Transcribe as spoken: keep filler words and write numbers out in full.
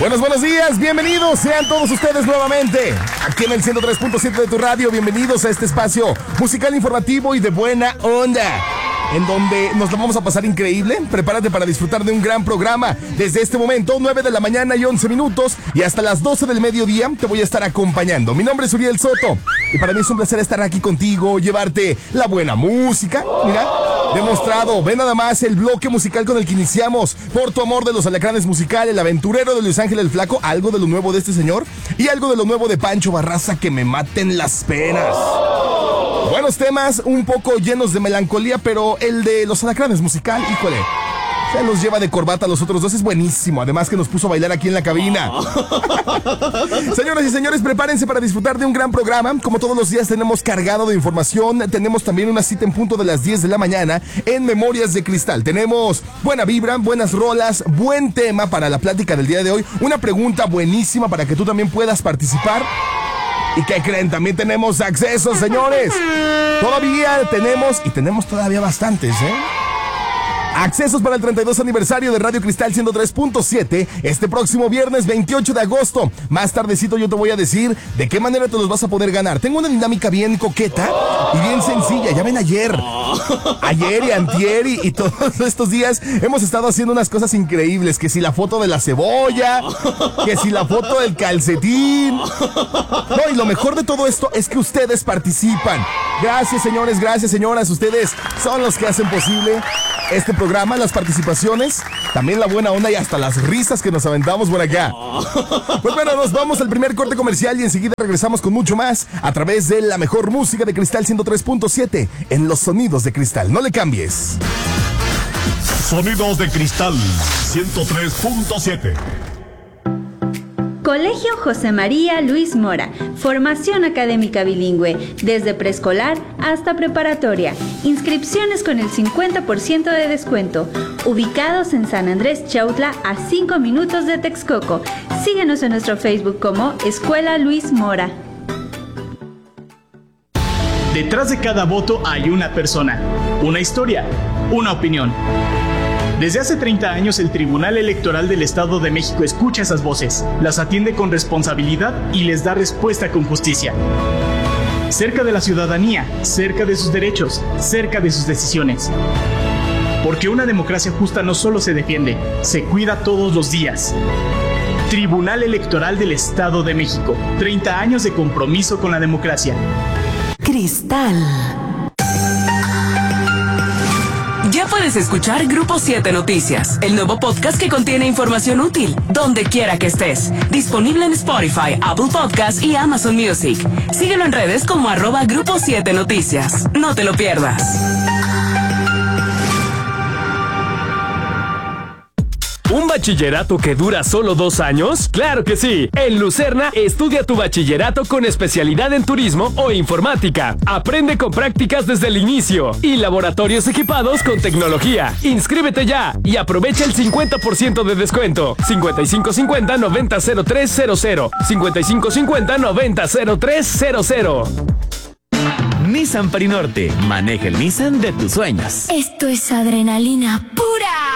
Buenos, buenos días, bienvenidos sean todos ustedes nuevamente aquí en el ciento tres punto siete de tu radio. Bienvenidos a este espacio musical, informativo y de buena onda, en donde nos lo vamos a pasar increíble. Prepárate para disfrutar de un gran programa. Desde este momento, nueve de la mañana y once minutos, y hasta las doce del mediodía te voy a estar acompañando. Mi nombre es Uriel Soto, y para mí es un placer estar aquí contigo, llevarte la buena música. Mira, demostrado, ve nada más el bloque musical con el que iniciamos. Por tu amor, de los Alacranes Musical, El Aventurero de Luis Ángel el Flaco, algo de lo nuevo de este señor, y algo de lo nuevo de Pancho Barraza, Que me maten las penas. Buenos temas, un poco llenos de melancolía, pero el de los Alacranes Musical, híjole, se los lleva de corbata a los otros dos, es buenísimo. Además que nos puso a bailar aquí en la cabina. Señoras y señores, prepárense para disfrutar de un gran programa. Como todos los días tenemos cargado de información. Tenemos también una cita en punto de las diez de la mañana en Memorias de Cristal. Tenemos buena vibra, buenas rolas, buen tema para la plática del día de hoy. Una pregunta buenísima para que tú también puedas participar. ¿Y qué creen? También tenemos accesos, señores. Todavía tenemos, y tenemos todavía bastantes, ¿eh? Accesos para el treinta y dos aniversario de Radio Cristal ciento tres punto siete, este próximo viernes veintiocho de agosto. Más tardecito yo te voy a decir de qué manera te los vas a poder ganar. Tengo una dinámica bien coqueta y bien sencilla. Ya ven, ayer, ayer y antier y, y todos estos días hemos estado haciendo unas cosas increíbles. Que si la foto de la cebolla, que si la foto del calcetín. No, y lo mejor de todo esto es que ustedes participan. Gracias, señores, gracias, señoras. Ustedes son los que hacen posible este programa, las participaciones, también la buena onda y hasta las risas que nos aventamos por acá. Pues bueno, nos vamos al primer corte comercial y enseguida regresamos con mucho más a través de la mejor música de Cristal ciento tres punto siete en los sonidos de Cristal. No le cambies. Sonidos de Cristal ciento tres punto siete. Colegio José María Luis Mora, formación académica bilingüe, desde preescolar hasta preparatoria. Inscripciones con el cincuenta por ciento de descuento. Ubicados en San Andrés Chautla, a cinco minutos de Texcoco. Síguenos en nuestro Facebook como Escuela Luis Mora. Detrás de cada voto hay una persona, una historia, una opinión. Desde hace treinta años el Tribunal Electoral del Estado de México escucha esas voces, las atiende con responsabilidad y les da respuesta con justicia. Cerca de la ciudadanía, cerca de sus derechos, cerca de sus decisiones. Porque una democracia justa no solo se defiende, se cuida todos los días. Tribunal Electoral del Estado de México, treinta años de compromiso con la democracia. Cristal. Ya puedes escuchar Grupo siete Noticias, el nuevo podcast que contiene información útil, donde quiera que estés. Disponible en Spotify, Apple Podcasts y Amazon Music. Síguelo en redes como arroba Grupo siete Noticias. No te lo pierdas. ¿Un bachillerato que dura solo dos años? ¡Claro que sí! En Lucerna, estudia tu bachillerato con especialidad en turismo o informática. Aprende con prácticas desde el inicio y laboratorios equipados con tecnología. ¡Inscríbete ya y aprovecha el cincuenta por ciento de descuento! cincuenta y cinco cincuenta noventa cero tres cero cero. cincuenta y cinco cincuenta noventa cero tres cero cero. Nissan Perinorte. Maneja el Nissan de tus sueños. Esto es adrenalina pura.